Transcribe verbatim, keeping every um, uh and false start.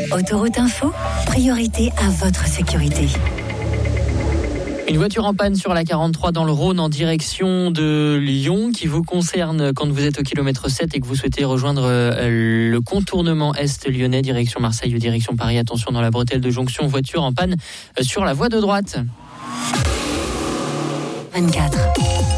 Autoroute Info, priorité à votre sécurité. Une voiture en panne sur la quarante-trois dans le Rhône en direction de Lyon qui vous concerne quand vous êtes au kilomètre sept et que vous souhaitez rejoindre le contournement est lyonnais, direction Marseille ou direction Paris. Attention dans la bretelle de jonction, voiture en panne sur la voie de droite. vingt-quatre